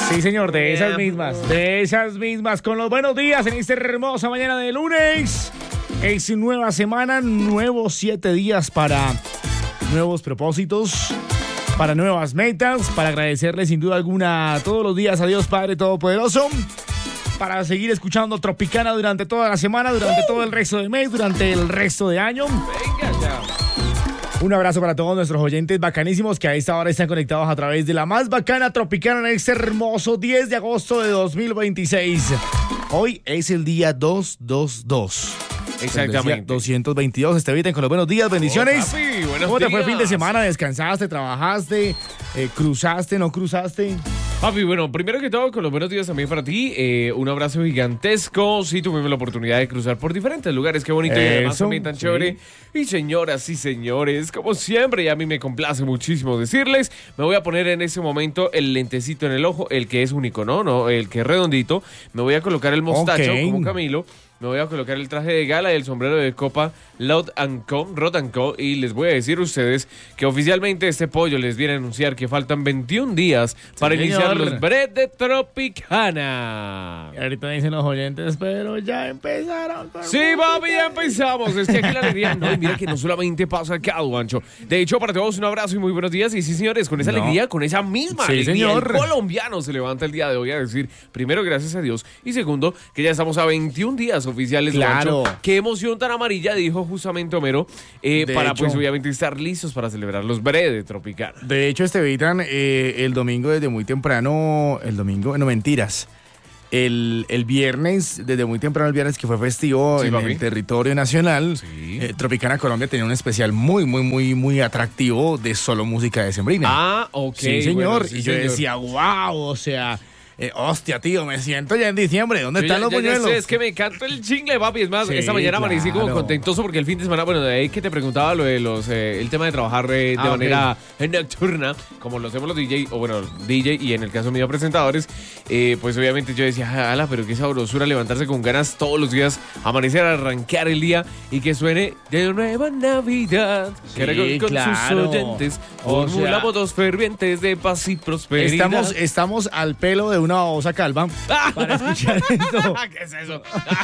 Sí, señor, de esas mismas, con los buenos días en esta hermosa mañana de lunes. Es nueva semana, nuevos 7 días para nuevos propósitos, para nuevas metas, para agradecerle sin duda alguna todos los días a Dios Padre Todopoderoso, para seguir escuchando Tropicana durante toda la semana, durante todo el resto del mes, durante el resto de año. Venga ya. Un abrazo para todos nuestros oyentes bacanísimos que a esta hora están conectados a través de la más bacana Tropicana en este hermoso 10 de agosto de 2026. Hoy es el día 222. Exactamente. 222. Estevita con los buenos días, bendiciones. Oh, papi, buenos ¿Cómo te fue el días. fin de semana? ¿Descansaste, trabajaste, cruzaste, no cruzaste? Papi, bueno, primero que todo, con los buenos días también para ti. Un abrazo gigantesco. Sí, tuvimos la oportunidad de cruzar por diferentes lugares. Qué bonito y además Eso, también tan sí. chévere. Y señoras y señores, como siempre, y a mí me complace muchísimo decirles, me voy a poner en ese momento el lentecito en el ojo, el que es único, ¿no? El que es redondito. Me voy a colocar el mostacho Ok. como Camilo. Me voy a colocar el traje de gala y el sombrero de copa Rod Co. Y les voy a decir a ustedes que oficialmente este pollo les viene a anunciar que faltan 21 días para iniciar señor. los bread de Tropicana. Y ahorita dicen los oyentes, pero ya empezaron. Sí, papi, ya empezamos. Es que aquí la alegría, no, y mira que no solamente pasa acá, Duancho. De hecho, para todos un abrazo y muy buenos días. Y sí, señores, con esa No. alegría, con esa misma Sí, alegría, señor. el colombiano se levanta el día de hoy a decir, primero, gracias a Dios, y segundo, que ya estamos a 21 días oficiales, Claro. Duancho. Qué emoción tan amarilla, dijo justamente Homero, para hecho. pues obviamente estar listos para celebrar los bread de Tropicana. De hecho, Estevitan, el domingo desde muy temprano, no mentiras, el viernes, desde muy temprano el viernes que fue festivo Sí, en papi. el territorio nacional, Sí. Tropicana Colombia tenía un especial muy atractivo de solo música decembrina. Ah, ok. sí, señor. bueno, sí, y yo señor. decía, wow, o sea, hostia, tío, me siento ya en diciembre, ¿dónde Yo están ya- los ya buñuelos? sé, es que me encanta el chingle, papi. Es más, Sí, esta mañana amanecí como claro. contentoso porque el fin de semana, bueno, de ahí que te preguntaba lo de el tema de trabajar de Ah, manera nocturna, como lo hacemos los DJ, o bueno, DJ y en el caso mío presentadores, pues obviamente yo decía, ala, pero qué sabrosura levantarse con ganas todos los días, amanecer, arrancar el día y que suene de nueva Navidad. Sí, que con claro. sus oyentes O formulamos sea, dos fervientes de paz y prosperidad. Estamos al pelo de una babosa calva para escuchar esto. ¿Qué es eso?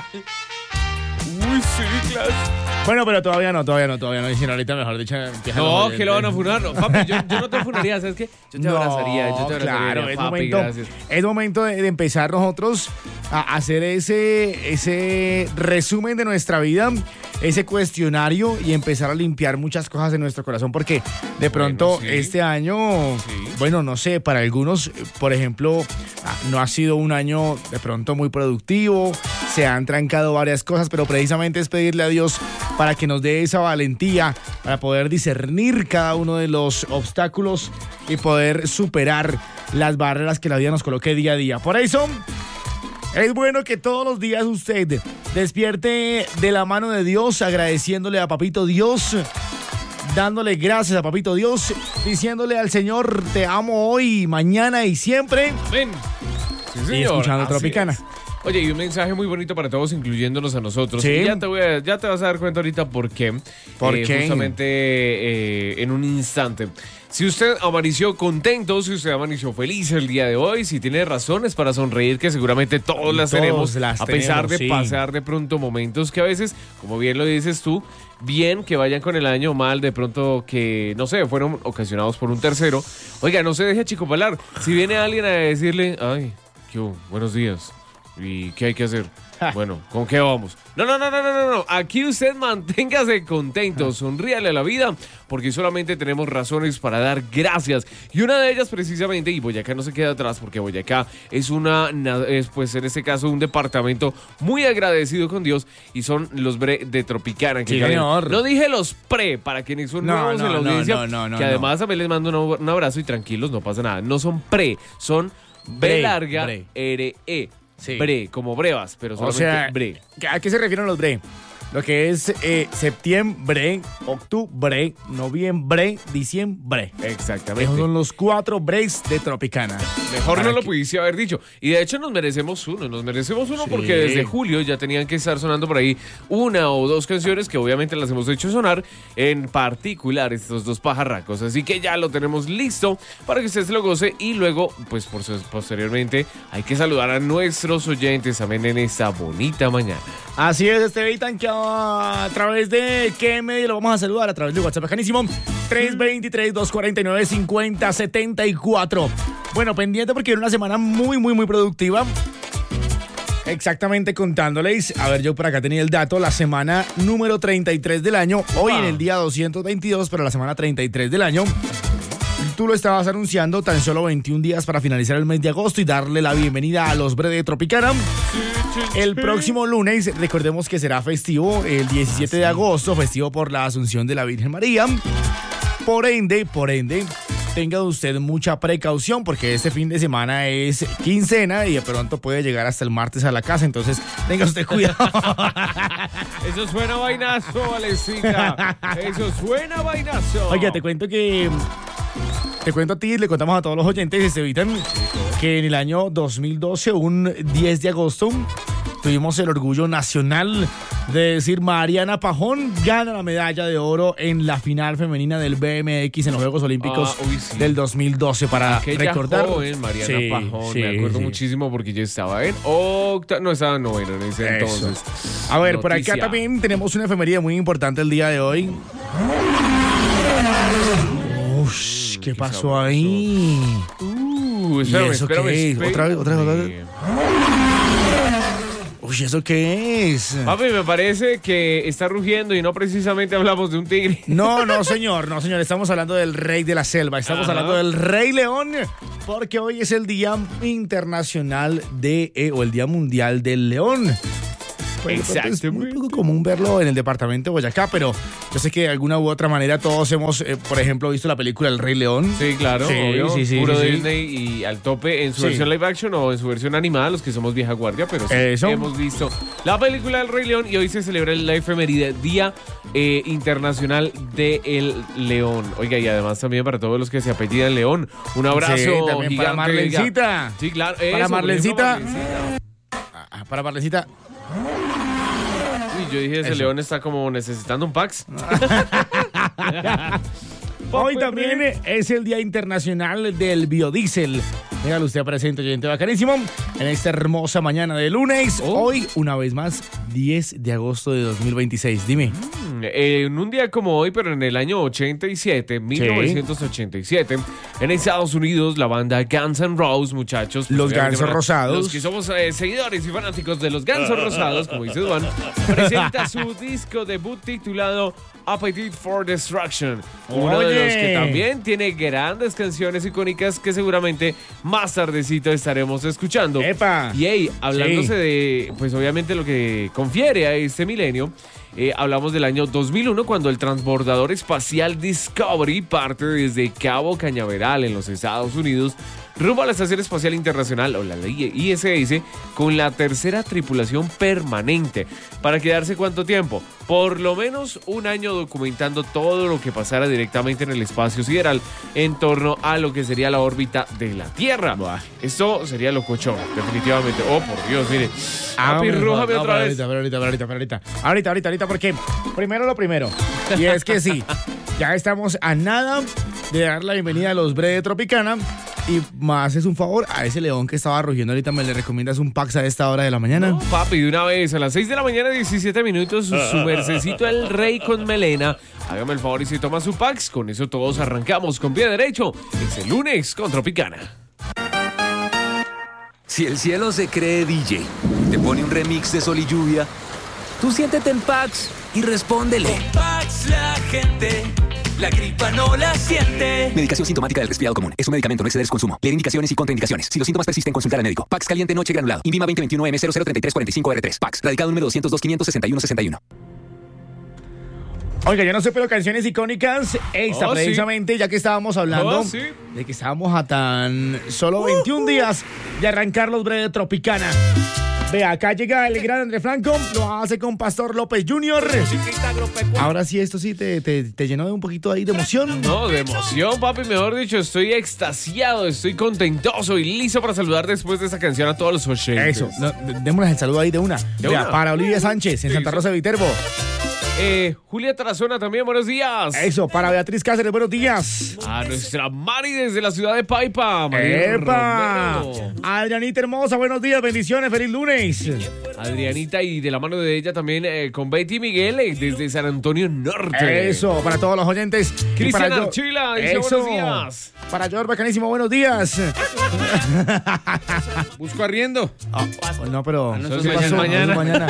Uy, sí, claro. Bueno, pero todavía no. Dicen ahorita, mejor dicho, empiezan No, los que lo van a oyentes. funar. No, papi, yo no te funaría, ¿sabes qué? Yo te abrazaría, Claro, es papi, momento, gracias. es momento de empezar nosotros a hacer ese resumen de nuestra vida, ese cuestionario y empezar a limpiar muchas cosas de nuestro corazón, porque de pronto sí. este año, Sí. bueno, no sé, para algunos, por ejemplo, no ha sido un año de pronto muy productivo, se han trancado varias cosas, pero precisamente es pedirle a Dios para que nos dé esa valentía para poder discernir cada uno de los obstáculos y poder superar las barreras que la vida nos coloque día a día. Por eso es bueno que todos los días usted despierte de la mano de Dios, agradeciéndole a Papito Dios, dándole gracias a Papito Dios, diciéndole al Señor, te amo hoy, mañana y siempre. Ven. Sí, Y señor, escuchando así Tropicana. es. Oye, y un mensaje muy bonito para todos, incluyéndonos a nosotros. Sí. Y ya te vas a dar cuenta ahorita por qué. ¿Por qué? Justamente en un instante. Si usted amaneció contento, si usted amaneció feliz el día de hoy, si tiene razones para sonreír, que seguramente todos las Todos tenemos, las a pesar tenemos, de sí. pasar de pronto momentos que a veces, como bien lo dices tú, bien que vayan con el año, mal de pronto que, no sé, fueron ocasionados por un tercero. Oiga, no se deje achicopalar. Si viene alguien a decirle, ay, ¿qué hubo? Buenos días. ¿Y qué hay que hacer? Bueno, ¿con qué vamos? No. Aquí usted manténgase contento, sonríale a la vida, porque solamente tenemos razones para dar gracias. Y una de ellas precisamente, y Boyacá no se queda atrás, porque Boyacá es pues en este caso, un departamento muy agradecido con Dios, y son los bre de Tropicana. Que Sí, caben. señor. No dije los pre, para quienes son No, nuevos no, en la no, audiencia, no, que además también les mando un abrazo y tranquilos, no pasa nada. No son pre, son B Bre, larga, bre. R-E. Sí. Bre, como brevas, pero O solamente sea, bre. ¿a qué se refieren los bre? lo que es septiembre, octubre, noviembre, diciembre. Exactamente. Esos son los 4 breaks de Tropicana. Mejor no lo pudiste haber dicho. Y de hecho nos merecemos uno Sí. porque desde julio ya tenían que estar sonando por ahí 1 o 2 canciones que obviamente las hemos hecho sonar, en particular estos 2 pajarracos. Así que ya lo tenemos listo para que usted se lo goce y luego, pues posteriormente, hay que saludar a nuestros oyentes también en esta bonita mañana. Así es, Estevitan, que a través de qué medio lo vamos a saludar, a través de WhatsApp bacanísimo 323-249-5074. Bueno, pendiente porque era una semana muy productiva. Exactamente, contándoles, a ver, yo por acá tenía el dato, la semana número 33 del año, hoy en el día 222, pero la semana 33 del año. Tú lo estabas anunciando, tan solo 21 días para finalizar el mes de agosto y darle la bienvenida a los Bre de Tropicana. El próximo lunes, recordemos que será festivo, el 17 de agosto, festivo por la Asunción de la Virgen María. Por ende, tenga usted mucha precaución porque este fin de semana es quincena y de pronto puede llegar hasta el martes a la casa, entonces tenga usted cuidado. Eso suena vainazo, Valecita. Eso suena vainazo. Oye, te cuento a ti, le contamos a todos los oyentes, Estevitan, que en el año 2012, un 10 de agosto, tuvimos el orgullo nacional de decir Mariana Pajón gana la medalla de oro en la final femenina del BMX en los Juegos Olímpicos del 2012, para recordar. Joven, Mariana Pajón, me acuerdo muchísimo porque yo estaba en estaba en noveno en ese entonces. A ver, por acá también tenemos una efeméride muy importante el día de hoy. ¿Qué pasó ahí? Espérame. ¿Otra vez? Uy, ¿eso qué es? Papi, me parece que está rugiendo y no precisamente hablamos de un tigre. No, señor. Estamos hablando del rey de la selva. Estamos hablando del Rey León, porque hoy es el Día Internacional o el Día Mundial del León. Exacto. Es muy poco común verlo en el departamento de Boyacá, pero yo sé que de alguna u otra manera todos hemos, por ejemplo, visto la película El Rey León. Sí, claro, obvio. Sí, puro Disney y al tope en su versión live action o en su versión animada, los que somos vieja guardia, pero sí hemos visto la película El Rey León y hoy se celebra la efeméride Día Internacional del León. Oiga, y además también para todos los que se apellidan León, un abrazo gigante. Para Marlencita. Sí, claro. Para Marlencita. Para Marlencita. Uy, yo dije, ese león está como necesitando un Pax. Hoy también es el Día Internacional del Biodiesel. Déjalo usted presente, oyente bacanísimo, en esta hermosa mañana de lunes. Hoy, una vez más, 10 de agosto de 2026. Dime. En un día como hoy, pero en el año 1987, en Estados Unidos, la banda Guns N' Roses, muchachos. Los Gansos Rosados. Los que somos seguidores y fanáticos de los Gansos Rosados, como dice Duan, presenta su disco debut titulado Appetite for Destruction. Uno de los que también tiene grandes canciones icónicas que seguramente más tardecito estaremos escuchando. ¡Epa! Y hablándose de, pues obviamente lo que confiere a este milenio, hablamos del año 2001 cuando el transbordador espacial Discovery parte desde Cabo Cañaveral en los Estados Unidos rumbo a la Estación Espacial Internacional, o la ISS, con la tercera tripulación permanente. ¿Para quedarse cuánto tiempo? Por lo menos un año documentando todo lo que pasara directamente en el espacio sideral en torno a lo que sería la órbita de la Tierra. Esto sería locochón, definitivamente. Oh, por Dios, mire. Rújame otra vez. Ahorita, porque primero lo primero. Y es que sí, ya estamos a nada de dar la bienvenida a los Bre de Tropicana. Y más es un favor a ese león que estaba rugiendo ahorita, ¿me le recomiendas un Pax a esta hora de la mañana? No, papi, de una vez, a las 6 de la mañana, 17 minutos, su mercecito el rey con melena. Hágame el favor y se toma su Pax. Con eso todos arrancamos con pie derecho. Es el lunes con Tropicana. Si el cielo se cree DJ, te pone un remix de Sol y Lluvia, tú siéntete en Pax y respóndele. Con Pax la gente la gripa no la siente. Medicación sintomática del resfriado común. Es un medicamento, no exceder su consumo. Leer indicaciones y contraindicaciones. Si los síntomas persisten, consultar al médico. Pax caliente noche granulado. Invima 2021M003345R3. Pax. Radicado número 202-561-61. Oiga, yo no sé, pero canciones icónicas. Esta precisamente, ya que estábamos hablando de que estábamos a tan solo 21 días de arrancar los Bre de Tropicana. Vea, acá llega el gran André Franco, lo hace con Pastor López Jr. Ahora sí, esto sí te llenó de un poquito ahí de emoción. No, de emoción, papi, mejor dicho, estoy extasiado, estoy contentoso y listo para saludar después de esa canción a todos los oyentes. Eso, démosles el saludo ahí de una. Vea, una. para Olivia Sánchez, en Santa Rosa de Viterbo. Julia Tarazona también, buenos días. Eso, para Beatriz Cáceres, buenos días. A nuestra Mari desde la ciudad de Paipa, Mari ¡Epa! Romero. Adrianita hermosa, buenos días, bendiciones, feliz lunes. Adrianita y de la mano de ella también con Betty Miguel desde San Antonio Norte. Eso, para todos los oyentes. Y Cristian para Archila dice Eso. buenos días. Para George Bacanísimo, buenos días. Busco arriendo. No, pero no, ¿qué eso es pasó? mañana.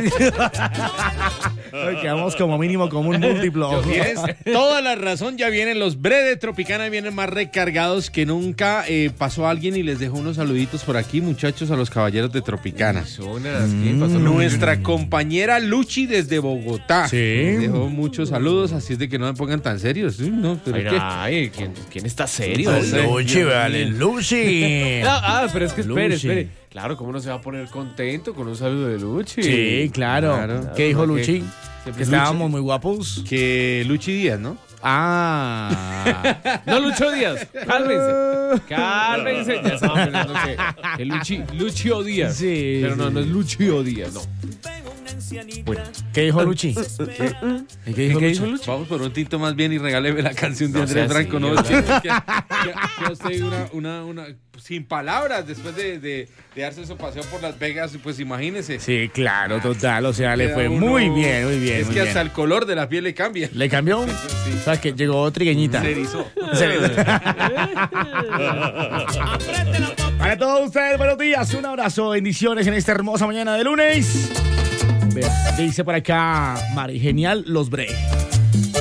Hoy quedamos como mínimo como un múltiplo. Tienes toda la razón, ya vienen los Bre de Tropicana, vienen más recargados que nunca. Pasó alguien y les dejó unos saluditos por aquí, muchachos, a los caballeros de Tropicana. ¿Qué pasó? Nuestra compañera Luchi desde Bogotá. Sí. Dejó muchos saludos, así es de que no me pongan tan serios. Sí, no, pero ¿qué? Ay, ¿quién está serio? Luchi, vale, Luchi. Pero es que espere. Luchi. Claro, ¿cómo no se va a poner contento con un saludo de Luchi? Sí, claro. ¿Qué dijo Luchi? Siempre Que estábamos muy guapos. Que Luchi Díaz, ¿no? Ah. No, Lucho Díaz. Cálmense. Ya estaban pensando que Lucho Díaz. Sí, Pero no es Lucho Díaz, no. Bueno, ¿qué dijo Luchi? ¿Y qué dijo Luchi? Vamos por un tinto más bien y regáleme la canción de No Andrés sea Franco. así, No, ¿verdad? que usted una sin palabras después de darse su paseo por Las Vegas, pues imagínese. Sí, claro, total. O sea, le Queda fue uno- muy bien, muy bien. Es muy que bien. hasta el color de la piel le cambia. ¿Le cambió? Sí. ¿Sabes que llegó trigueñita? Se erizó. Para todos ustedes, buenos días. Un abrazo, bendiciones en esta hermosa mañana de lunes. Dice por acá, Mari, genial, los Bre.